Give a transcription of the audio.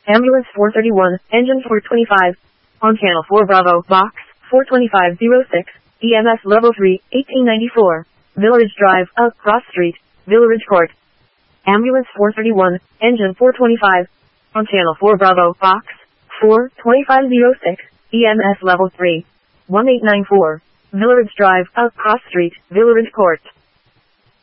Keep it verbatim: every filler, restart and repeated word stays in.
Ambulance four thirty-one, engine four twenty-five. On channel four Bravo, box four twenty-five oh six, E M S level three, eighteen ninety-four. Village Drive, up Cross Street, Village Court. Ambulance four thirty-one, engine four twenty-five. On channel four Bravo, box four twenty-five oh six, E M S level three, one eight nine four. Village Drive, up Cross Street, Village Court.